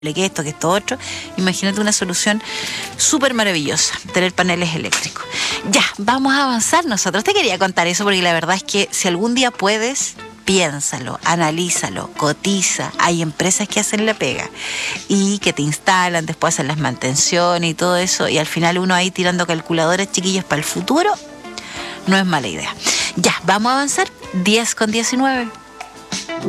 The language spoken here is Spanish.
que esto otro. Imagínate una solución súper maravillosa, tener paneles eléctricos. Ya, vamos a avanzar nosotros. Te quería contar eso porque la verdad es que si algún día puedes, piénsalo, analízalo, cotiza. Hay empresas que hacen la pega y que te instalan, después hacen las mantenciones y todo eso, y al final uno ahí tirando calculadoras, chiquillos, para el futuro, no es mala idea. Ya, vamos a avanzar. 10:19.